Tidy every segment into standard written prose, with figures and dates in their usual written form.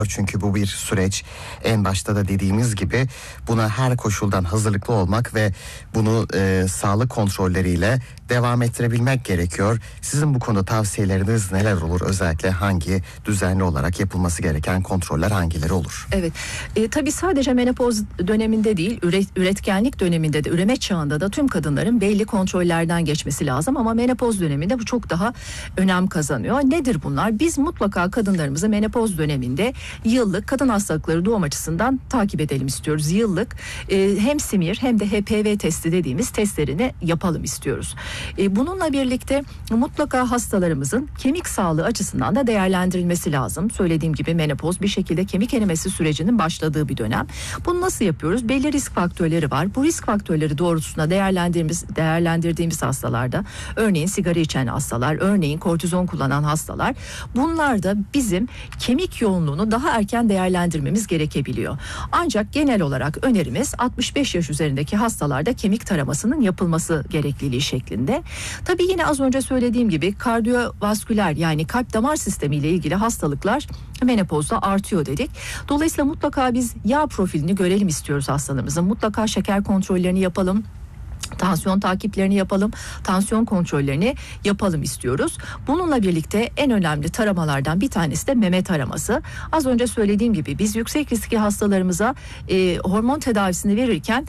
Çünkü bu bir süreç. En başta da dediğimiz gibi buna her koşuldan hazırlıklı olmak ve bunu sağlık kontrolleriyle devam ettirebilmek gerekiyor. Sizin bu konuda tavsiyeleriniz neler olur? Özellikle hangi düzenli olarak yapılması gereken kontroller hangileri olur? Evet. Tabii sadece menopoz döneminde değil, üretkenlik döneminde de, üreme çağında da tüm kadınların belli kontrollerden geçmesi lazım. Ama menopoz döneminde bu çok daha önem kazanıyor. Nedir bunlar? Biz mutlaka kadınlarımızı menopoz döneminde yıllık kadın hastalıkları doğum açısından takip edelim istiyoruz. Yıllık hem simir hem de HPV testi dediğimiz testlerini yapalım istiyoruz. Bununla birlikte mutlaka hastalarımızın kemik sağlığı açısından da değerlendirilmesi lazım. Söylediğim gibi menopoz bir şekilde kemik erimesi sürecinin başladığı bir dönem. Bunu nasıl yapıyoruz? Belli risk faktörleri var. Bu risk faktörleri doğrultusunda değerlendirdiğimiz hastalarda, örneğin sigara içen hastalar, örneğin kortizon kullanan hastalar, bunlar da bizim kemik yoğunluğunu daha erken değerlendirmemiz gerekebiliyor. Ancak genel olarak önerimiz 65 yaş üzerindeki hastalarda kemik taramasının yapılması gerekliliği şeklinde. Tabii yine az önce söylediğim gibi kardiyovasküler, yani kalp damar sistemi ile ilgili hastalıklar menopozda artıyor dedik. Dolayısıyla mutlaka biz yağ profilini görelim istiyoruz hastalarımızın. Mutlaka şeker kontrollerini yapalım. Tansiyon takiplerini yapalım, tansiyon kontrollerini yapalım istiyoruz. Bununla birlikte en önemli taramalardan bir tanesi de meme taraması. Az önce söylediğim gibi biz yüksek riskli hastalarımıza hormon tedavisini verirken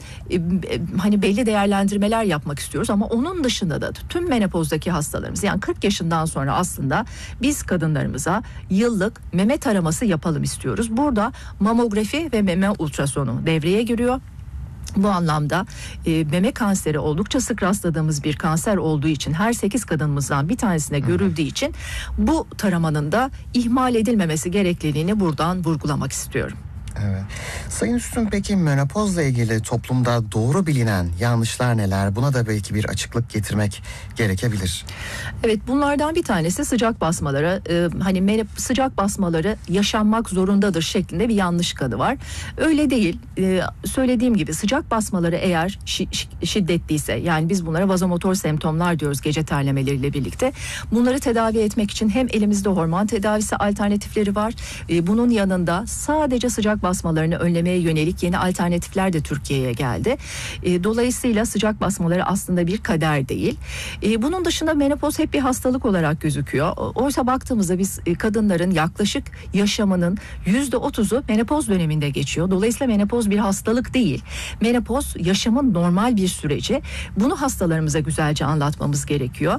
hani belli değerlendirmeler yapmak istiyoruz. Ama onun dışında da tüm menopozdaki hastalarımız, yani 40 yaşından sonra aslında biz kadınlarımıza yıllık meme taraması yapalım istiyoruz. Burada mamografi ve meme ultrasonu devreye giriyor. Bu anlamda meme kanseri oldukça sık rastladığımız bir kanser olduğu için, her 8 kadınımızdan bir tanesine görüldüğü için bu taramanın da ihmal edilmemesi gerekliliğini buradan vurgulamak istiyorum. Evet. Sayın Üstün, peki menopozla ilgili toplumda doğru bilinen yanlışlar neler? Buna da belki bir açıklık getirmek gerekebilir. Evet, bunlardan bir tanesi sıcak basmaları. Hani sıcak basmaları yaşanmak zorundadır şeklinde bir yanlış kanı var. Öyle değil. Söylediğim gibi sıcak basmaları eğer şiddetliyse, yani biz bunlara vazomotor semptomlar diyoruz, gece terlemeleriyle birlikte. Bunları tedavi etmek için hem elimizde hormon tedavisi alternatifleri var. Bunun yanında sadece sıcak basmalarını önlemeye yönelik yeni alternatifler de Türkiye'ye geldi. Dolayısıyla sıcak basmaları aslında bir kader değil. Bunun dışında menopoz hep bir hastalık olarak gözüküyor. Oysa baktığımızda biz kadınların yaklaşık yaşamının %30'u menopoz döneminde geçiyor. Dolayısıyla menopoz bir hastalık değil. Menopoz yaşamın normal bir süreci. Bunu hastalarımıza güzelce anlatmamız gerekiyor.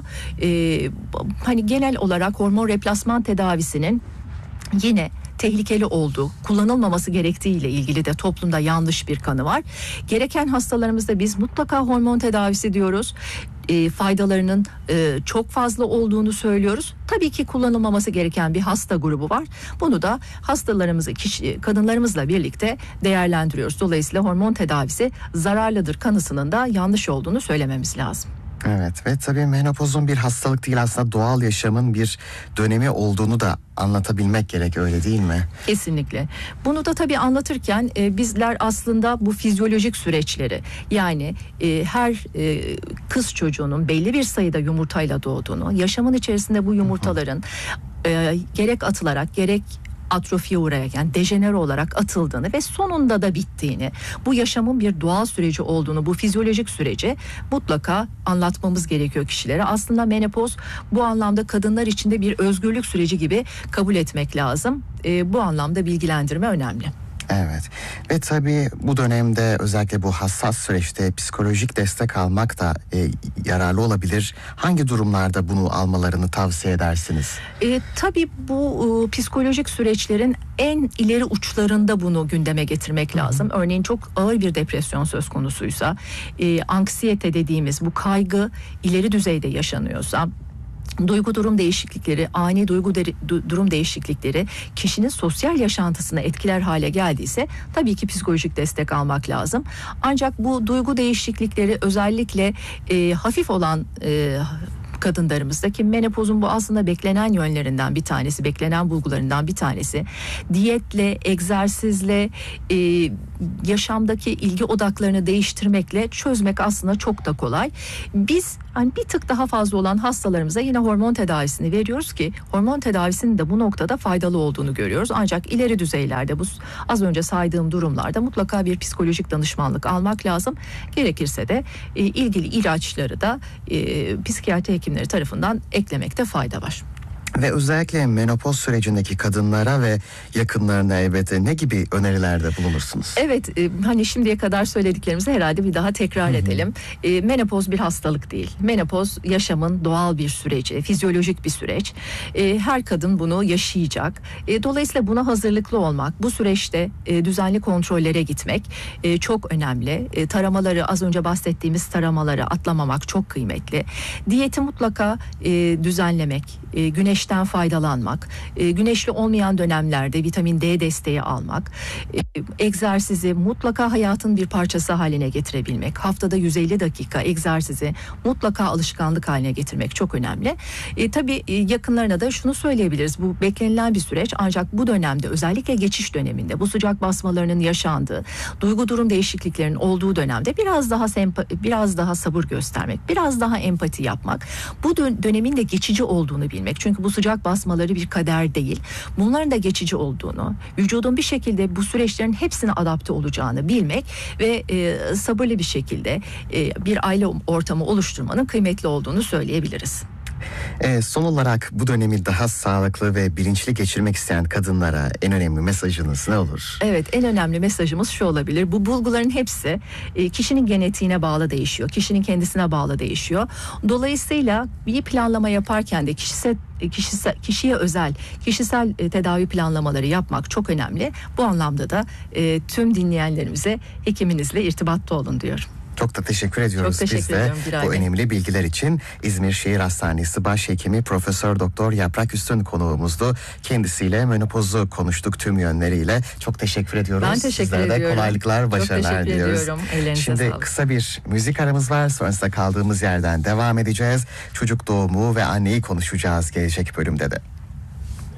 Hani genel olarak hormon replasman tedavisinin yine tehlikeli olduğu, kullanılmaması gerektiği ile ilgili de toplumda yanlış bir kanı var. Gereken hastalarımızda biz mutlaka hormon tedavisi diyoruz. Faydalarının çok fazla olduğunu söylüyoruz. Tabii ki kullanılmaması gereken bir hasta grubu var. Bunu da hastalarımızı, kadınlarımızla birlikte değerlendiriyoruz. Dolayısıyla hormon tedavisi zararlıdır kanısının da yanlış olduğunu söylememiz lazım. Evet ve tabii menopozun bir hastalık değil, aslında doğal yaşamın bir dönemi olduğunu da anlatabilmek gerek, öyle değil mi? Kesinlikle. Bunu da tabii anlatırken bizler aslında bu fizyolojik süreçleri, yani her kız çocuğunun belli bir sayıda yumurtayla doğduğunu, yaşamın içerisinde bu yumurtaların gerek atılarak gerek atrofiye uğrayarak, yani dejenere olarak atıldığını ve sonunda da bittiğini, bu yaşamın bir doğal süreci olduğunu, bu fizyolojik süreci mutlaka anlatmamız gerekiyor kişilere. Aslında menopoz bu anlamda kadınlar için de bir özgürlük süreci gibi kabul etmek lazım. Bu anlamda bilgilendirme önemli. Evet ve tabii bu dönemde özellikle bu hassas süreçte psikolojik destek almak da yararlı olabilir. Hangi durumlarda bunu almalarını tavsiye edersiniz? Tabii bu psikolojik süreçlerin en ileri uçlarında bunu gündeme getirmek lazım. Örneğin çok ağır bir depresyon söz konusuysa, anksiyete dediğimiz bu kaygı ileri düzeyde yaşanıyorsa, duygu durum değişiklikleri, ani durum değişiklikleri kişinin sosyal yaşantısını etkiler hale geldiyse tabii ki psikolojik destek almak lazım. Ancak bu duygu değişiklikleri özellikle hafif olan kadınlarımızdaki menopozun bu aslında beklenen yönlerinden bir tanesi, beklenen bulgularından bir tanesi. Diyetle, egzersizle, yaşamdaki ilgi odaklarını değiştirmekle çözmek aslında çok da kolay. Biz hani bir tık daha fazla olan hastalarımıza yine hormon tedavisini veriyoruz ki hormon tedavisinin de bu noktada faydalı olduğunu görüyoruz. Ancak ileri düzeylerde bu az önce saydığım durumlarda mutlaka bir psikolojik danışmanlık almak lazım. Gerekirse de ilgili ilaçları da psikiyatri hekimleri tarafından eklemekte fayda var. Ve özellikle menopoz sürecindeki kadınlara ve yakınlarına elbette ne gibi önerilerde bulunursunuz? Evet, hani şimdiye kadar söylediklerimizi herhalde bir daha tekrar edelim. Menopoz bir hastalık değil. Menopoz yaşamın doğal bir süreci, fizyolojik bir süreç. Her kadın bunu yaşayacak. Dolayısıyla buna hazırlıklı olmak, bu süreçte düzenli kontrollere gitmek çok önemli. Taramaları, az önce bahsettiğimiz taramaları atlamamak çok kıymetli. Diyeti mutlaka düzenlemek, güneşten faydalanmak, güneşli olmayan dönemlerde vitamin D desteği almak, egzersizi mutlaka hayatın bir parçası haline getirebilmek, haftada 150 dakika egzersizi mutlaka alışkanlık haline getirmek çok önemli. Tabii yakınlarına da şunu söyleyebiliriz, bu beklenilen bir süreç ancak bu dönemde özellikle geçiş döneminde bu sıcak basmalarının yaşandığı, duygu durum değişikliklerinin olduğu dönemde biraz daha sabır göstermek, biraz daha empati yapmak, bu dönemin de geçici olduğunu bilmek. Çünkü bu sıcak basmaları bir kader değil. Bunların da geçici olduğunu, vücudun bir şekilde bu süreçlerin hepsine adapte olacağını bilmek ve sabırlı bir şekilde bir aile ortamı oluşturmanın kıymetli olduğunu söyleyebiliriz. Son olarak bu dönemi daha sağlıklı ve bilinçli geçirmek isteyen kadınlara en önemli mesajınız ne olur? Evet, en önemli mesajımız şu olabilir. Bu bulguların hepsi kişinin genetiğine bağlı değişiyor. Kişinin kendisine bağlı değişiyor. Dolayısıyla bir planlama yaparken de kişiye özel kişisel tedavi planlamaları yapmak çok önemli. Bu anlamda da tüm dinleyenlerimize hekiminizle irtibatta olun diyorum. Çok da teşekkür ediyoruz. Çok teşekkür ediyorum Giray bu Bey. önemli bilgiler için İzmir Şehir Hastanesi Başhekimi Profesör Doktor Yaprak Üstün konuğumuzdu. Kendisiyle menopozu konuştuk tüm yönleriyle. Çok teşekkür ediyoruz. Ben teşekkür Sizlere de ediyorum. kolaylıklar, başarılar Çok teşekkür diliyoruz. ediyorum. Ellerinize Şimdi sağlık. kısa bir müzik aramız var. Sonrasında kaldığımız yerden devam edeceğiz. Çocuk doğumu ve anneyi konuşacağız gelecek bölümde de.